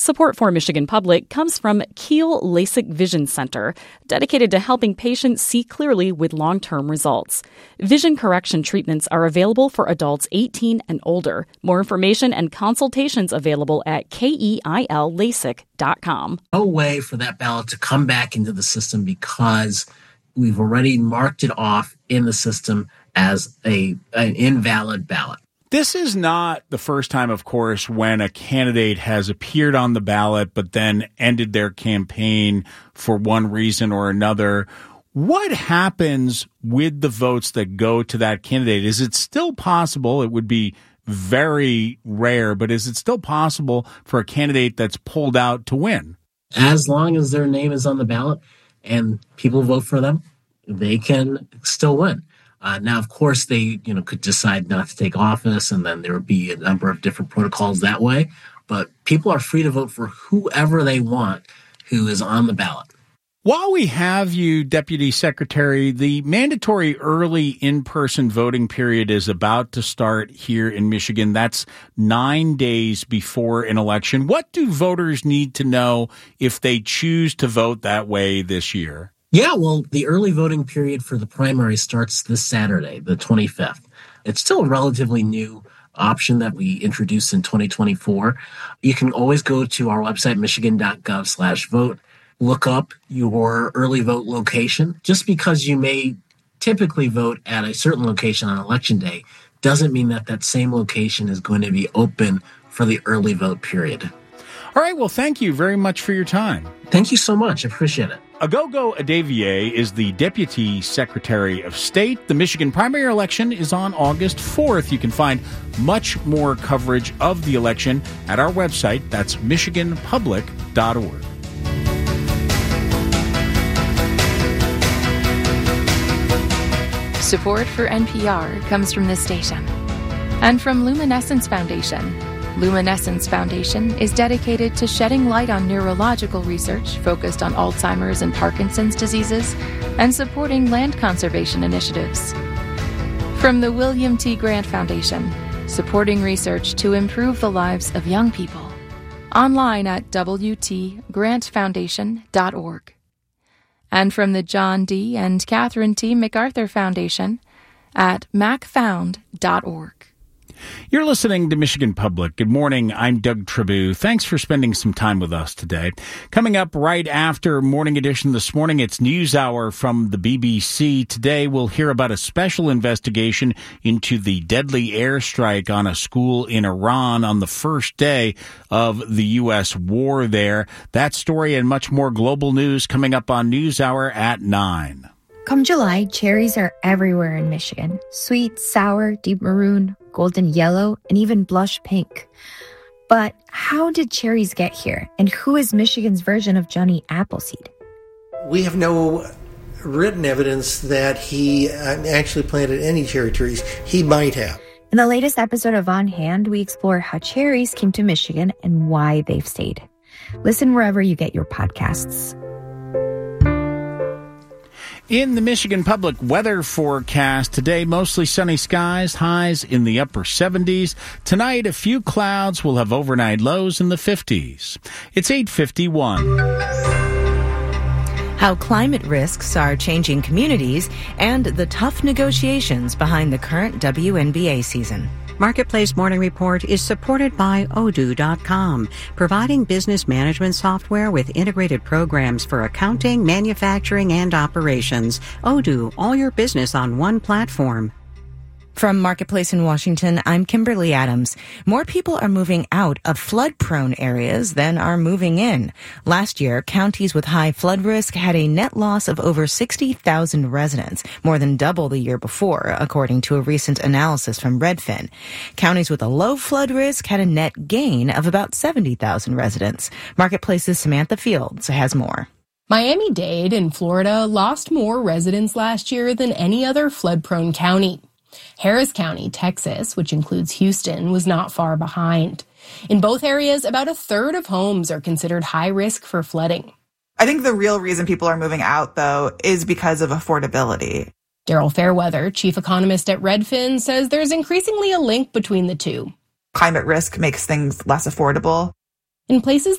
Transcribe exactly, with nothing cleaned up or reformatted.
Support for Michigan Public comes from Kiel LASIK Vision Center, dedicated to helping patients see clearly with long-term results. Vision correction treatments are available for adults eighteen and older. More information and consultations available at keil lasik dot com. No way for that ballot to come back into the system because we've already marked it off in the system as a an invalid ballot. This is not the first time, of course, when a candidate has appeared on the ballot but then ended their campaign for one reason or another. What happens with the votes that go to that candidate? Is it still possible? It would be very rare, but is it still possible for a candidate that's pulled out to win? As long as their name is on the ballot and people vote for them, they can still win. Uh, now, of course, they you know could decide not to take office, and then there would be a number of different protocols that way. But people are free to vote for whoever they want who is on the ballot. While we have you, Deputy Secretary, the mandatory early in-person voting period is about to start here in Michigan. That's nine days before an election. What do voters need to know if they choose to vote that way this year? Yeah, well, the early voting period for the primary starts this Saturday, the twenty-fifth. It's still a relatively new option that we introduced in twenty twenty-four. You can always go to our website, michigan.gov slash vote, look up your early vote location. Just because you may typically vote at a certain location on election day doesn't mean that that same location is going to be open for the early vote period. All right, well, thank you very much for your time. Thank you so much. I appreciate it. Agogo Adeviye is the Deputy Secretary of State. The Michigan primary election is on August fourth. You can find much more coverage of the election at our website. That's michigan public dot org. Support for N P R comes from this station and from Luminescence Foundation. Luminescence Foundation is dedicated to shedding light on neurological research focused on Alzheimer's and Parkinson's diseases and supporting land conservation initiatives. From the William T. Grant Foundation, supporting research to improve the lives of young people. Online at w t grant foundation dot org. And from the John D. and Catherine T. MacArthur Foundation at mac found dot org. You're listening to Michigan Public. Good morning. I'm Doug Tribou. Thanks for spending some time with us today. Coming up right after Morning Edition this morning, it's NewsHour from the B B C. Today, we'll hear about a special investigation into the deadly airstrike on a school in Iran on the first day of the U S war there. That story and much more global news coming up on NewsHour at nine. Come July, cherries are everywhere in Michigan. Sweet, sour, deep maroon, golden yellow, and even blush pink. But how did cherries get here? And who is Michigan's version of Johnny Appleseed? We have no written evidence that he actually planted any cherry trees. He might have. In the latest episode of On Hand, we explore how cherries came to Michigan and why they've stayed. Listen wherever you get your podcasts. In the Michigan Public weather forecast today, mostly sunny skies, highs in the upper seventies. Tonight, a few clouds will have overnight lows in the fifties. It's eight fifty-one. How climate risks are changing communities and the tough negotiations behind the current W N B A season. Marketplace Morning Report is supported by odoo dot com, providing business management software with integrated programs for accounting, manufacturing, and operations. Odoo, all your business on one platform. From Marketplace in Washington, I'm Kimberly Adams. More people are moving out of flood-prone areas than are moving in. Last year, counties with high flood risk had a net loss of over sixty thousand residents, more than double the year before, according to a recent analysis from Redfin. Counties with a low flood risk had a net gain of about seventy thousand residents. Marketplace's Samantha Fields has more. Miami-Dade in Florida lost more residents last year than any other flood-prone county. Harris County, Texas, which includes Houston, was not far behind. In both areas, about a third of homes are considered high risk for flooding. I think the real reason people are moving out, though, is because of affordability. Daryl Fairweather, chief economist at Redfin, says there's increasingly a link between the two. Climate risk makes things less affordable. In places